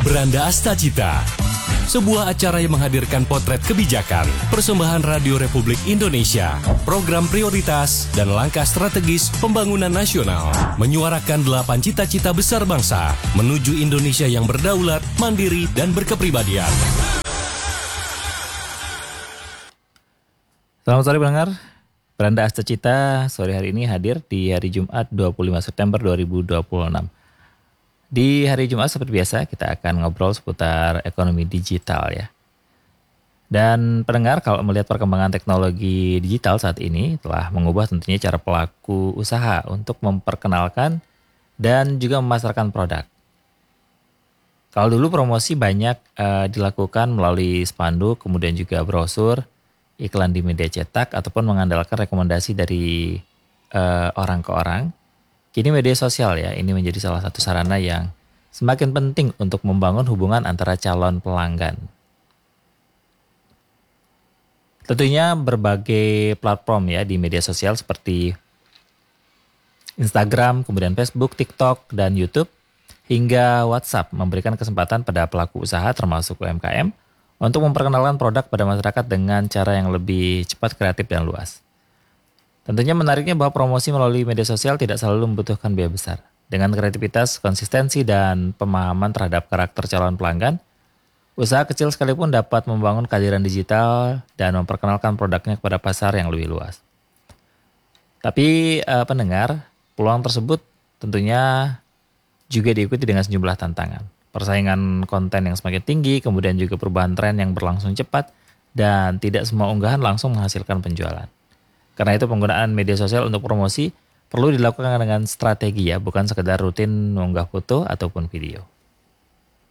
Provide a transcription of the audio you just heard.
Beranda Astacita, sebuah acara yang menghadirkan potret kebijakan, persembahan Radio Republik Indonesia, program prioritas, dan langkah strategis pembangunan nasional, menyuarakan 8 cita-cita besar bangsa menuju Indonesia yang berdaulat, mandiri, dan berkepribadian. Selamat sore pendengar, Beranda Astacita sore hari ini hadir di hari Jumat 25 September 2026. Di hari Jumat seperti biasa kita akan ngobrol seputar ekonomi digital ya. Dan pendengar, kalau melihat perkembangan teknologi digital saat ini telah mengubah tentunya cara pelaku usaha untuk memperkenalkan dan juga memasarkan produk. Kalau dulu promosi banyak dilakukan melalui spanduk, kemudian juga brosur, iklan di media cetak, ataupun mengandalkan rekomendasi dari orang ke orang. Kini media sosial ya, ini menjadi salah satu sarana yang semakin penting untuk membangun hubungan antara calon pelanggan. Tentunya berbagai platform ya di media sosial seperti Instagram, kemudian Facebook, TikTok, dan YouTube, hingga WhatsApp memberikan kesempatan pada pelaku usaha termasuk UMKM untuk memperkenalkan produk pada masyarakat dengan cara yang lebih cepat, kreatif, dan luas. Tentunya menariknya bahwa promosi melalui media sosial tidak selalu membutuhkan biaya besar. Dengan kreativitas, konsistensi, dan pemahaman terhadap karakter calon pelanggan, usaha kecil sekalipun dapat membangun kehadiran digital dan memperkenalkan produknya kepada pasar yang lebih luas. Tapi pendengar, peluang tersebut tentunya juga diikuti dengan sejumlah tantangan. Persaingan konten yang semakin tinggi, kemudian juga perubahan tren yang berlangsung cepat, dan tidak semua unggahan langsung menghasilkan penjualan. Karena itu penggunaan media sosial untuk promosi perlu dilakukan dengan strategi ya, bukan sekedar rutin mengunggah foto ataupun video.